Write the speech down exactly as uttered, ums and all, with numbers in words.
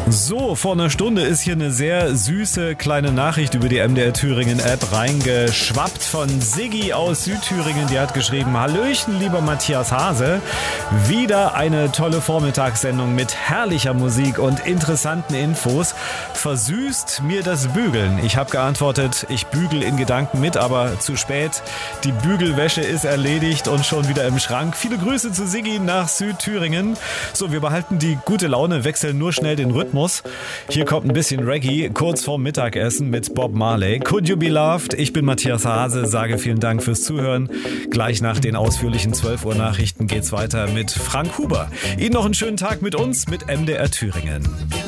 So, vor einer Stunde ist hier eine sehr süße kleine Nachricht über die M D R Thüringen App reingeschwappt von Siggi aus Südthüringen. Die hat geschrieben: Hallöchen, lieber Matthias Hase. Wieder eine tolle Vormittagssendung mit herrlicher Musik und interessanten Infos. Versüßt mir das Bügeln. Ich habe geantwortet, ich bügel in Gedanken mit, aber zu spät. Die Bügelwäsche ist erledigt und schon wieder im Schrank. Viele Grüße zu Siggi nach Südthüringen. So, wir behalten die gute Laune, wechseln nur schnell den Rhythmus. Hier kommt ein bisschen Reggae, kurz vorm Mittagessen mit Bob Marley. Could You Be Loved? Ich bin Matthias Hase, sage vielen Dank fürs Zuhören. Gleich nach den ausführlichen zwölf Uhr Nachrichten geht's weiter mit Frank Huber. Ihnen noch einen schönen Tag mit uns, mit M D R Thüringen.